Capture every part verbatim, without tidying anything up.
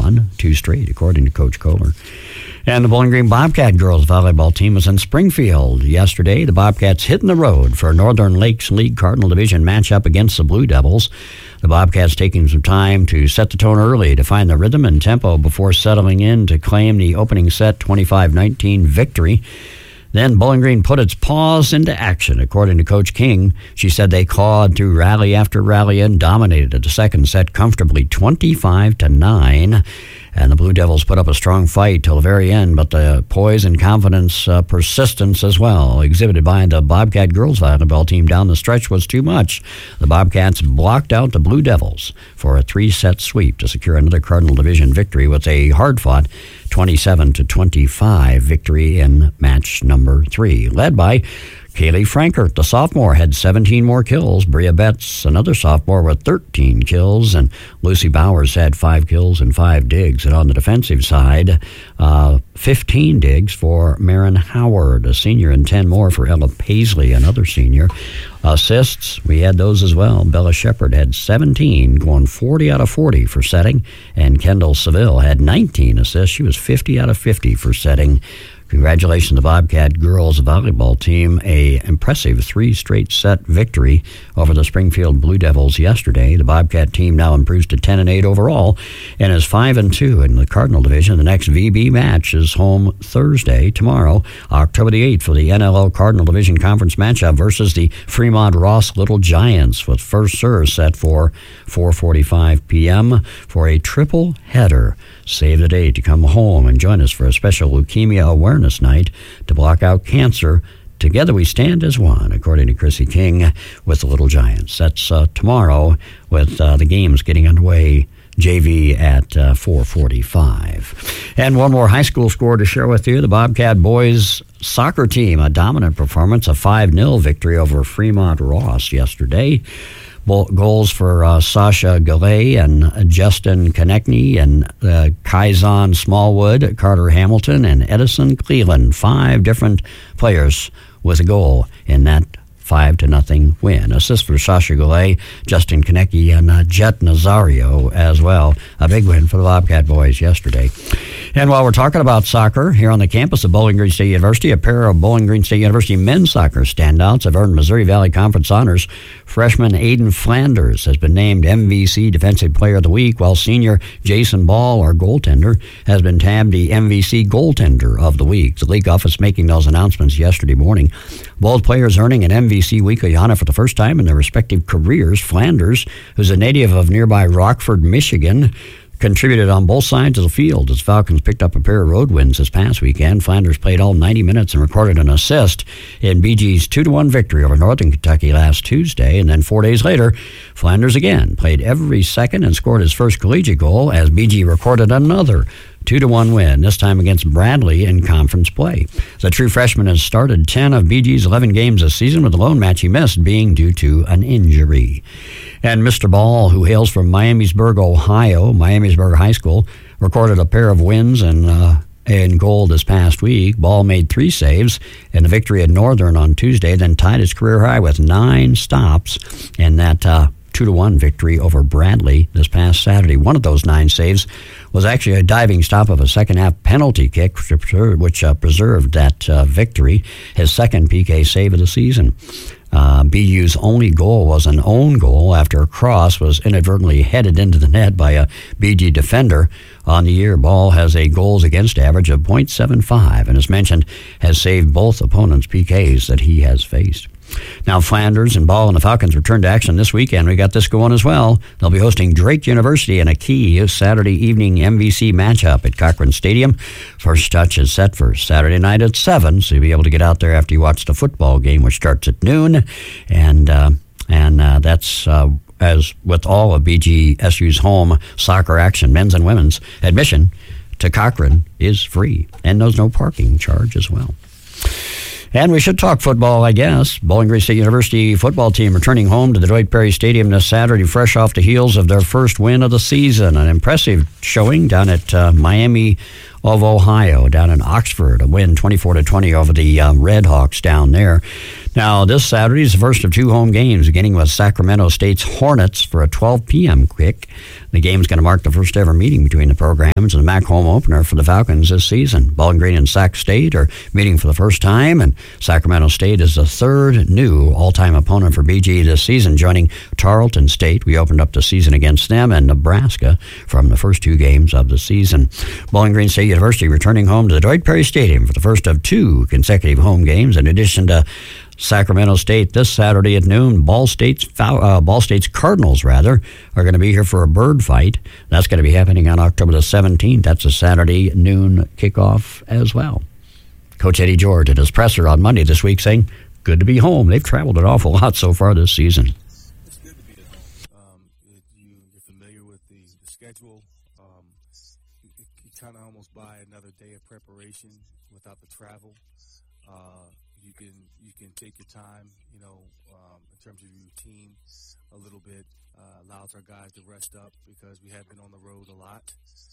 won two straight, according to Coach Kohler. And the Bowling Green Bobcat girls volleyball team was in Springfield yesterday. The Bobcats hitting the road for a Northern Lakes League Cardinal Division matchup against the Blue Devils. The Bobcats taking some time to set the tone early to find the rhythm and tempo before settling in to claim the opening set twenty-five nineteen victory. Then Bowling Green put its paws into action, according to Coach King. She said they clawed through rally after rally and dominated the second set comfortably, twenty-five to nine. And the Blue Devils put up a strong fight till the very end, but the poise and confidence, uh, persistence as well, exhibited by the Bobcat girls volleyball team down the stretch was too much. The Bobcats blocked out the Blue Devils for a three-set sweep to secure another Cardinal Division victory with a hard-fought twenty-seven to twenty-five victory in match number three, led by Kaylee Frankert, the sophomore, had seventeen more kills. Bria Betts, another sophomore, with thirteen kills. And Lucy Bowers had five kills and five digs. And on the defensive side, uh, fifteen digs for Marin Howard, a senior, and ten more for Ella Paisley, another senior. Assists, we had those as well. Bella Shepard had seventeen, going forty out of forty for setting. And Kendall Seville had nineteen assists. She was fifty out of fifty for setting. Congratulations to the Bobcat girls volleyball team. A impressive three straight set victory over the Springfield Blue Devils yesterday. The Bobcat team now improves to ten and eight overall and is five and two in the Cardinal Division. The next V B match is home Thursday, tomorrow, October the eighth, for the N L L Cardinal Division Conference matchup versus the Fremont Ross Little Giants, with first serve set for four forty-five p.m. for a triple header. Save the date to come home and join us for a special leukemia awareness night to block out cancer. Together we stand as one, according to Chrissy King with the Little Giants. That's uh, tomorrow, with uh, the games getting underway, J V at uh, four forty-five. And one more high school score to share with you. The Bobcat boys soccer team, a dominant performance, a five nil victory over Fremont Ross yesterday. Goals for uh, Sasha Galley and uh, Justin Konechny and uh, Kaizan Smallwood, Carter Hamilton, and Edison Cleveland. Five different players with a goal in that five to nothing win. Assist for Sasha Galley, Justin Konechny, and uh, Jet Nazario as well. A big win for the Bobcat boys yesterday. And while we're talking about soccer, here on the campus of Bowling Green State University, a pair of Bowling Green State University men's soccer standouts have earned Missouri Valley Conference honors. Freshman Aiden Flanders has been named M V C Defensive Player of the Week, while senior Jason Ball, our goaltender, has been tabbed the M V C Goaltender of the Week. The league office making those announcements yesterday morning. Both players earning an M V C Weekly honor for the first time in their respective careers. Flanders, who's a native of nearby Rockford, Michigan, contributed on both sides of the field as Falcons picked up a pair of road wins this past weekend. Flanders played all ninety minutes and recorded an assist in B G's two to one victory over Northern Kentucky last Tuesday. And then four days later, Flanders again played every second and scored his first collegiate goal as B G recorded another two to one win, this time against Bradley in conference play. The true freshman has started ten of B G's eleven games this season, with the lone match he missed being due to an injury. And Mister Ball, who hails from Miamisburg, Ohio, Miamisburg High School, recorded a pair of wins and uh, in goal this past week. Ball made three saves in the victory at Northern on Tuesday, then tied his career high with nine stops in that uh, two to one victory over Bradley this past Saturday. One of those nine saves was actually a diving stop of a second-half penalty kick, which uh, preserved that uh, victory, his second P K save of the season. Uh, B U's only goal was an own goal after a cross was inadvertently headed into the net by a B G defender. On the year, Ball has a goals against average of point seven five, and as mentioned, has saved both opponents' P Ks that he has faced. Now, Flanders and Ball and the Falcons return to action this weekend. We got this going as well. They'll be hosting Drake University in a key Saturday evening M V C matchup at Cochran Stadium. First touch is set for Saturday night at seven, so you'll be able to get out there after you watch the football game, which starts at noon. And uh, and uh, that's, uh, as with all of B G S U's home soccer action, men's and women's, admission to Cochran is free, and there's no parking charge as well. And we should talk football, I guess. Bowling Green State University football team returning home to the Dwight Perry Stadium this Saturday, fresh off the heels of their first win of the season. An impressive showing down at uh, Miami of Ohio, down in Oxford, a win twenty-four to twenty over the uh, Red Hawks down there. Now, this Saturday is the first of two home games, beginning with Sacramento State's Hornets for a twelve p.m. kick. The game is going to mark the first ever meeting between the programs and the M A C home opener for the Falcons this season. Bowling Green and Sac State are meeting for the first time, and Sacramento State is the third new all-time opponent for B G this season, joining Tarleton State. We opened up the season against them, and Nebraska from the first two games of the season. Bowling Green State University returning home to the Dwight Perry Stadium for the first of two consecutive home games, in addition to Sacramento State this Saturday at noon. Ball State's uh, Ball State's Cardinals, rather, are going to be here for a bird fight. That's going to be happening on October the seventeenth. That's a Saturday noon kickoff as well. Coach Eddie George at his presser on Monday this week saying, good to be home. They've traveled an awful lot so far this season. It's good to be at home. Um, it, you, you're familiar with the, the schedule. Um, you you kind of almost buy another day of preparation without the travel. Uh, you can you can take your time, you know, um, in terms of your routine a little bit. Uh, allows our guys to rest up because we have been on the road a lot.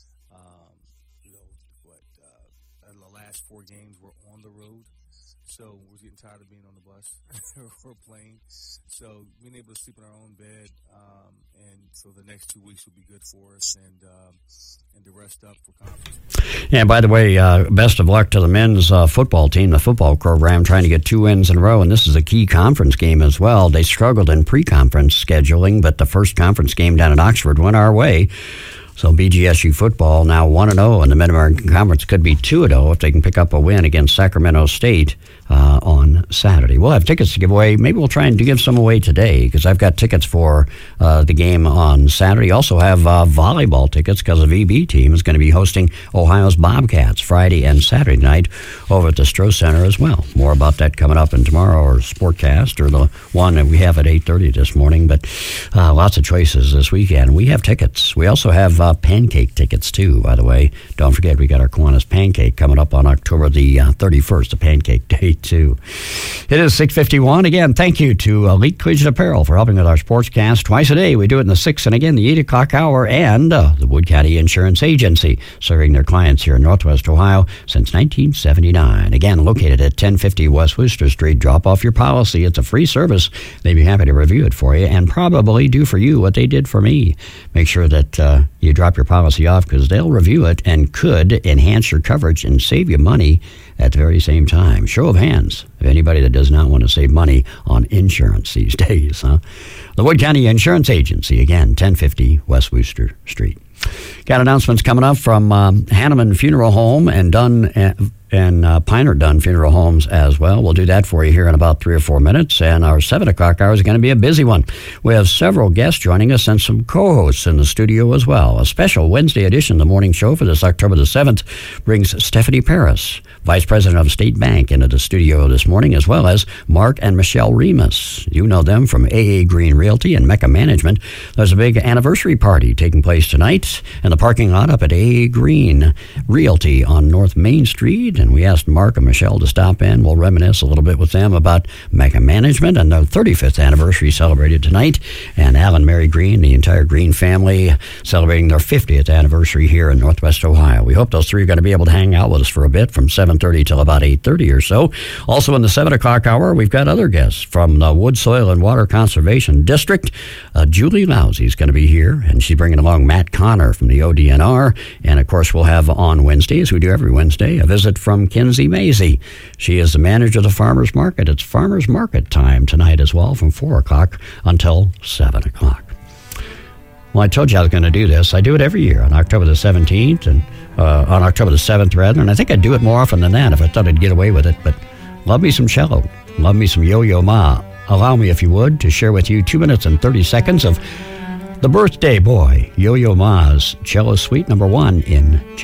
Um, you know, what uh, the last four games were on the road, so we're getting tired of being on the bus or plane. So being able to sleep in our own bed, um, and so the next two weeks will be good for us, and um, and to rest up for conference. And by the way, uh, best of luck to the men's uh, football team, the football program, trying to get two wins in a row, and this is a key conference game as well. They struggled in pre-conference scheduling, but the first conference game down in Oxford went our way. So B G S U football now one and oh, and the Mid-American Conference could be two and oh if they can pick up a win against Sacramento State uh, on Saturday. We'll have tickets to give away. Maybe we'll try and give some away today because I've got tickets for uh, the game on Saturday. Also have uh, volleyball tickets because the V B team is going to be hosting Ohio's Bobcats Friday and Saturday night over at the Stroh Center as well. More about that coming up in tomorrow or Sportcast or the one that we have at eight thirty this morning. But uh, lots of choices this weekend. We have tickets. We also have uh, pancake tickets too, by the way. Don't forget, we got our Kiwanis Pancake coming up on October the uh, thirty-first, a pancake day too. It is six fifty-one. Again, thank you to Elite Collegiate Apparel for helping with our sportscast. Twice a day, we do it in the six and again the eight o'clock hour, and uh, the Wood County Insurance Agency, serving their clients here in Northwest Ohio since nineteen seventy-nine. Again, located at ten fifty West Worcester Street. Drop off your policy. It's a free service. They'd be happy to review it for you and probably do for you what they did for me. Make sure that uh, you drop your policy off because they'll review it and could enhance your coverage and save you money at the very same time. Show of hands of anybody that does not want to save money on insurance these days, huh? The Wood County Insurance Agency, again, ten fifty West Worcester Street. Got announcements coming up from um, Hanneman Funeral Home and Dunn and, and uh, Piner Dunn Funeral Homes as well. We'll do that for you here in about three or four minutes. And our seven o'clock hour is going to be a busy one. We have several guests joining us and some co-hosts in the studio as well. A special Wednesday edition of the morning show for this October the seventh brings Stephanie Paris, Vice President of State Bank, into the studio this morning, as well as Mark and Michelle Remus. You know them from A A Green Realty and Mecca Management. There's a big anniversary party taking place tonight in the parking lot up at A A Green Realty on North Main Street. And we asked Mark and Michelle to stop in. We'll reminisce a little bit with them about Mecca Management and their thirty-fifth anniversary celebrated tonight. And Alan Mary Green, the entire Green family, celebrating their fiftieth anniversary here in Northwest Ohio. We hope those three are going to be able to hang out with us for a bit from seven thirty till about eight thirty or so. Also in the seven o'clock hour, we've got other guests from the Wood, Soil, and Water Conservation District. Uh, Julie Lousy is going to be here, and she's bringing along Matt Connor from the O D N R. And, of course, we'll have on Wednesday, as we do every Wednesday, a visit from Kinsey Mazie. She is the manager of the Farmers Market. It's Farmers Market time tonight as well from four o'clock until seven o'clock. Well, I told you I was going to do this. I do it every year on October the seventeenth and uh, on October the seventh, rather. And I think I'd do it more often than that if I thought I'd get away with it. But love me some cello. Love me some Yo-Yo Ma. Allow me, if you would, to share with you two minutes and thirty seconds of the birthday boy, Yo-Yo Ma's Cello Suite number one in G.